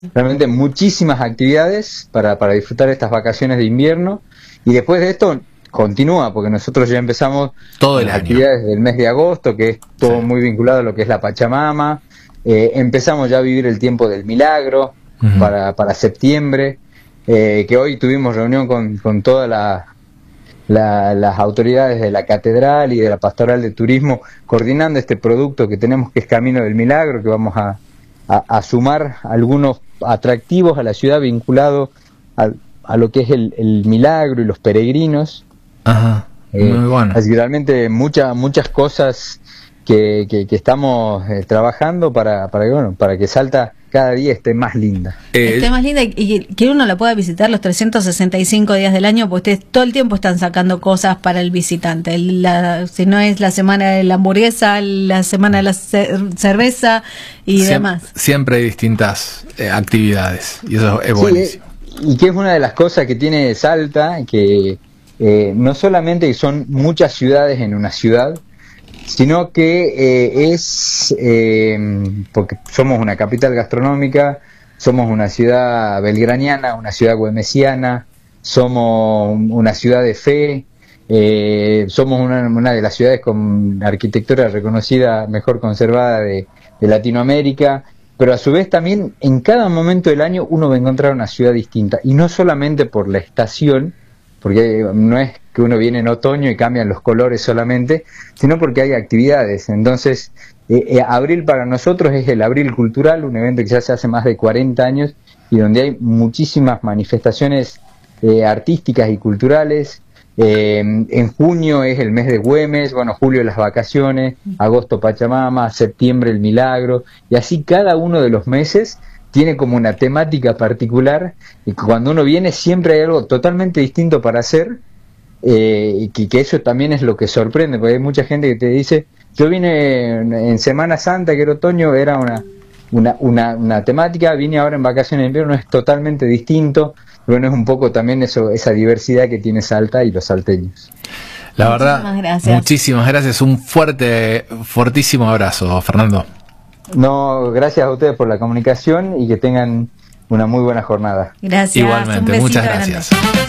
realmente muchísimas actividades para disfrutar estas vacaciones de invierno, y después de esto continúa, porque nosotros ya empezamos todo con el las año. actividades del mes de agosto, que es todo Sí. muy vinculado a lo que es la Pachamama. Empezamos ya a vivir el tiempo del milagro para septiembre, que hoy tuvimos reunión con todas las autoridades de la catedral y de la pastoral de turismo, coordinando este producto que tenemos, que es Camino del Milagro, que vamos a sumar algunos atractivos a la ciudad vinculados a lo que es el milagro y los peregrinos. Ajá, muy bueno. Así que realmente muchas cosas que estamos trabajando para que Salta cada día esté más linda. Esté más linda y que uno la pueda visitar los 365 días del año, pues ustedes todo el tiempo están sacando cosas para el visitante. Si no es la semana de la hamburguesa, la semana de la cerveza y demás. Siempre hay distintas actividades y eso es buenísimo. Y que es una de las cosas que tiene Salta, que no solamente son muchas ciudades en una ciudad, sino que porque somos una capital gastronómica, somos una ciudad belgraniana, una ciudad güemesiana, somos una ciudad de fe, somos una de las ciudades con arquitectura reconocida, mejor conservada de Latinoamérica, pero a su vez también en cada momento del año uno va a encontrar una ciudad distinta, y no solamente por la estación, porque no es que uno viene en otoño y cambian los colores solamente, sino porque hay actividades. Entonces, abril para nosotros es el Abril Cultural, un evento que ya se hace más de 40 años y donde hay muchísimas manifestaciones artísticas y culturales. En junio es el mes de Güemes, julio las vacaciones, agosto Pachamama, septiembre el Milagro, y así cada uno de los meses tiene como una temática particular, y cuando uno viene siempre hay algo totalmente distinto para hacer, y que eso también es lo que sorprende, porque hay mucha gente que te dice, yo vine en Semana Santa, que era otoño, era una temática, vine ahora en vacaciones de invierno, es totalmente distinto. Bueno, es un poco también esa diversidad que tiene Salta y los salteños. La verdad, muchísimas gracias, un fortísimo abrazo, Fernando. No, gracias a ustedes por la comunicación y que tengan una muy buena jornada. Gracias. Igualmente, muchas gracias.